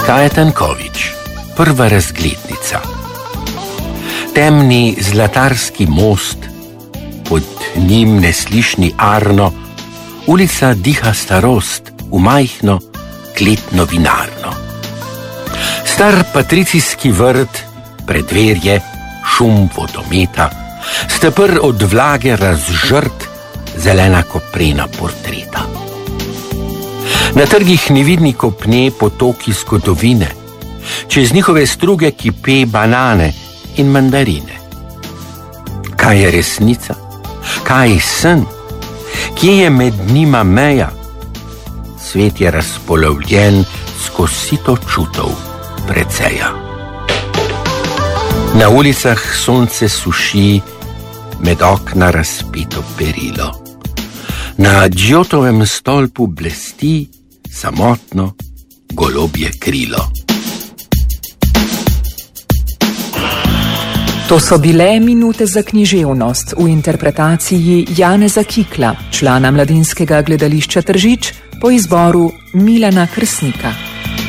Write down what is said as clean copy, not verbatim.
Staja Tanković, prva razglednica. Temni zlatarski most, pod njim neslišni Arno, ulica diha starost v majhno kletno vinarno. Star patricijski vrt, preddverje, šum vodometa, stepr od vlage razžrt, zelena koprena portreta. Na trgih nevidni kopne potoki zgodovine, čez njihove struge kipe banane in mandarine. Kaj je resnica? Kaj je sen? Kje je med njima meja? Svet je razpolovljen skozi sito čutov preceja. Na ulicah sonce suši, med okna razpito perilo. Na Djotovem stolpu blesti samotno golobje krilo. To so bile minute za književnost v interpretaciji Janeza Kikla, člana Mladinskega gledališča Tržič, po izboru Milana Krsnika.